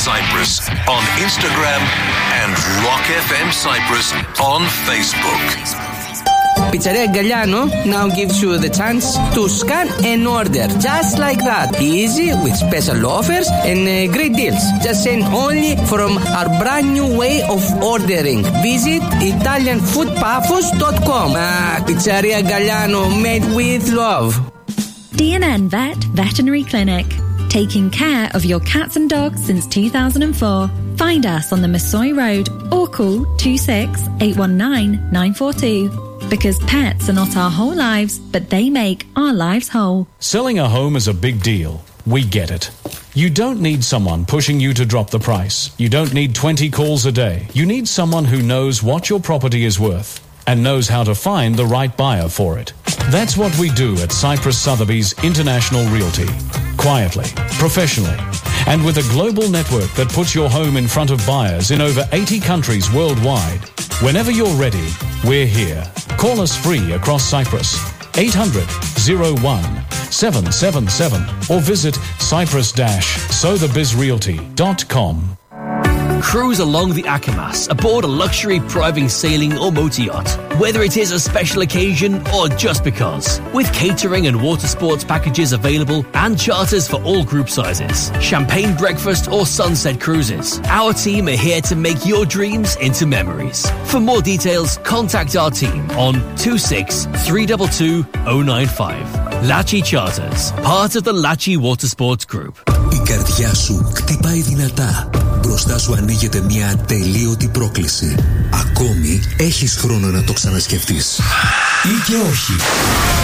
Cyprus on Instagram and Rock FM Cyprus on Facebook. Pizzeria Galliano now gives you the chance to scan and order just like that. Easy with special offers and great deals. Just send only from our brand new way of ordering. Visit ItalianFoodPafos.com. Pizzeria Galliano, made with love. DNN Vet Veterinary Clinic. Taking care of your cats and dogs since 2004. Find us on the Masoi Road or call 26-819-942. Because pets are not our whole lives, but they make our lives whole. Selling a home is a big deal. We get it. You don't need someone pushing you to drop the price. You don't need 20 calls a day. You need someone who knows what your property is worth and knows how to find the right buyer for it. That's what we do at Cyprus Sotheby's International Realty. Quietly, professionally, and with a global network that puts your home in front of buyers in over 80 countries worldwide. Whenever you're ready, we're here. Call us free across Cyprus. 800-01-777 or visit cyprus-sotheby'srealty.com. Cruise along the Akamas aboard a luxury private sailing or motor yacht. Whether it is a special occasion or just because. With catering and water sports packages available and charters for all group sizes. Champagne breakfast or sunset cruises. Our team are here to make your dreams into memories. For more details, contact our team on 26-322-095. Lachi Charters, part of the Lachi Water Sports Group. Η καρδιά σου χτυπάει δυνατά. Μπροστά σου ανοίγεται μια ατελείωτη πρόκληση. Ακόμη έχεις χρόνο να το ξανασκεφτείς. Ή και όχι.